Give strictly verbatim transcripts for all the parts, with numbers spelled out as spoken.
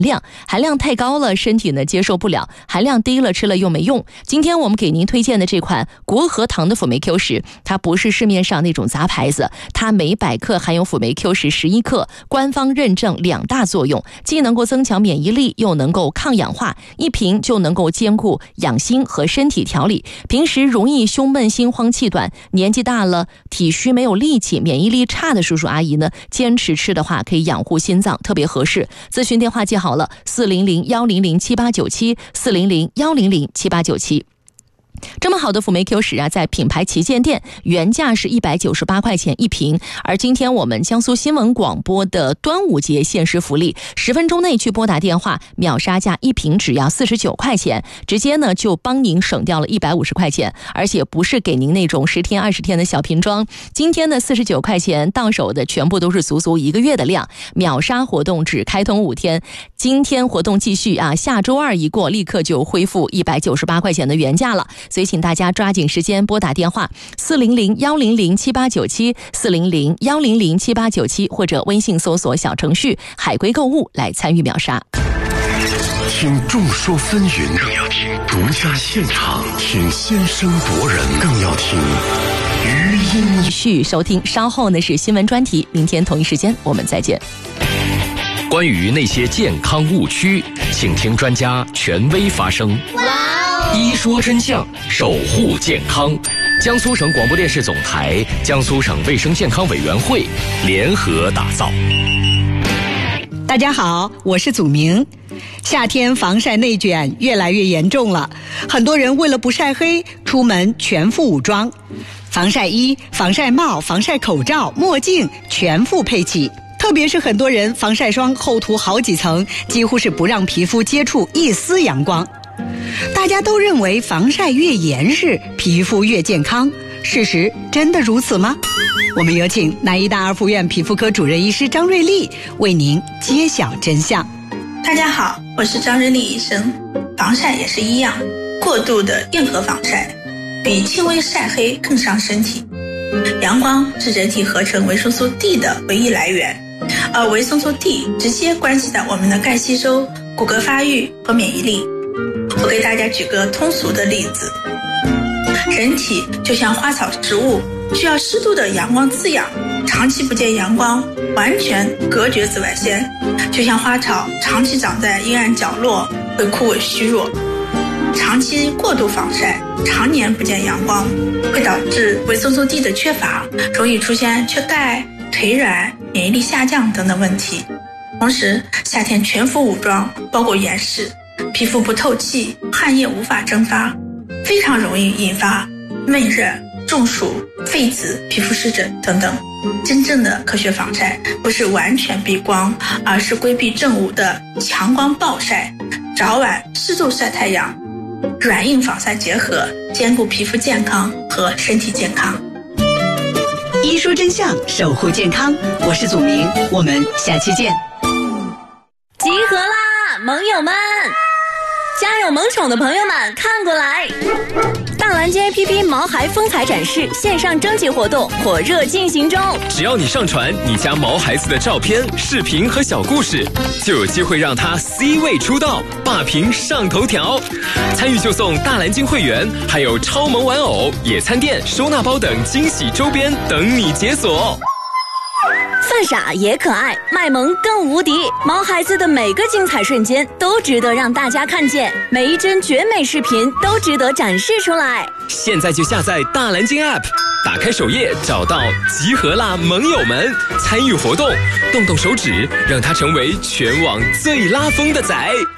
量含量太高了，身体呢接受不了；含量低了，吃了又没用。今天我们给您推荐的这款国和堂的辅酶 Q 十，它不是市面上那种杂牌子，它每百克含有辅酶 Q 十十一克，官方认证两大作用，既能够增强免疫力，又能够抗氧化，一瓶就能够兼顾养心和身体调理。平时容易胸闷、心慌、气短，年纪大了体虚没有力气、免疫力差的叔叔阿姨呢，坚持吃的话可以养护心脏，特别合适。咨询电话记好了，四零零幺零零七八九七，四零零幺零零七八九七。这么好的辅酶 Q 十啊，在品牌旗舰店原价是一百九十八块钱一瓶，而今天我们江苏新闻广播的端午节限时福利，十分钟内去拨打电话，秒杀价一瓶只要四十九块钱，直接呢就帮您省掉了一百五十块钱，而且不是给您那种十天二十天的小瓶装，今天的四十九块钱到手的全部都是足足一个月的量，秒杀活动只开通五天，今天活动继续啊，下周二一过立刻就恢复一百九十八块钱的原价了。所以请大家抓紧时间拨打电话四零零幺零零七八九七，四零零幺零零七八九七，或者微信搜索小程序海龟购物来参与秒杀。 听众说纷纭，更要听独家现场；听先声夺人，更要听余音。 继续收听，稍后呢是新闻专题，明天同一时间我们再见。 关于那些健康误区，请听专家权威发声。一说真相，守护健康。江苏省广播电视总台、江苏省卫生健康委员会联合打造。 大家好，我是祖明。夏天防晒内卷越来越严重了，很多人为了不晒黑，出门全副武装，防晒衣、防晒帽、防晒口罩、墨镜全副配齐。特别是很多人防晒霜厚涂好几层，几乎是不让皮肤接触一丝阳光。大家都认为防晒越严实，皮肤越健康，事实真的如此吗？我们有请南医大二附院皮肤科主任医师张瑞丽为您揭晓真相。 大家好，我是张瑞丽医生。防晒也是一样，过度的硬核防晒比轻微晒黑更伤身体。阳光是人体合成维生素 D 的唯一来源，而维生素 D 直接关系到我们的钙吸收、骨骼发育和免疫力。我给大家举个通俗的例子，人体就像花草植物，需要适度的阳光滋养，长期不见阳光，完全隔绝紫外线，就像花草长期长在阴暗角落，会枯萎虚弱。长期过度防晒，常年不见阳光，会导致维生素 D 的缺乏，容易出现缺钙、腿软、免疫力下降等等问题。同时，夏天全副武装，包裹严实，皮肤不透气，汗液无法蒸发，非常容易引发闷热、中暑、痱子、皮肤湿疹等等。真正的科学防晒不是完全避光，而是规避正午的强光暴晒，早晚适度晒太阳，软硬防晒结合，兼顾皮肤健康和身体健康。 一说真相，守护健康，我是祖明，我们下期见。 集合啦，盟友们！家有萌宠的朋友们看过来，大蓝鲸 A P P 毛孩风采展示线上征集活动火热进行中， 只要你上传你家毛孩子的照片、视频和小故事，就有机会让他 C 位出道，霸屏上头条。参与就送大蓝鲸会员，还有超萌玩偶、野餐垫、收纳包等惊喜周边等你解锁。 犯傻也可爱，卖萌更无敌，毛孩子的每个精彩瞬间都值得让大家看见，每一帧绝美视频都值得展示出来。 现在就下载大蓝鲸 App， 打开首页找到集合啦盟友们，参与活动，动动手指，让它成为全网最拉风的仔。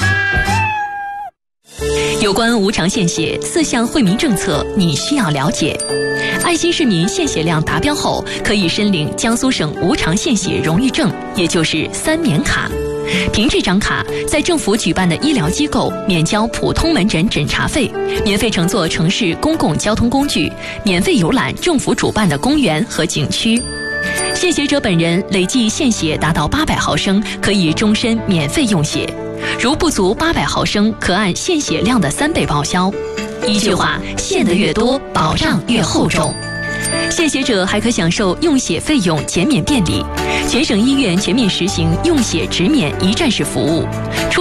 有关无偿献血四项惠民政策，你需要了解。爱心市民献血量达标后，可以申领江苏省无偿献血荣誉证，也就是三免卡。凭这张卡，在政府举办的医疗机构免交普通门诊诊查费，免费乘坐城市公共交通工具，免费游览政府主办的公园和景区。献血者本人累计献血达到八百毫升，可以终身免费用血。如不足八百毫升，可按献血量的三倍报销。一句话，献得越多，保障越厚重。献血者还可享受用血费用减免便利，全省医院全面实行用血直免一站式服务。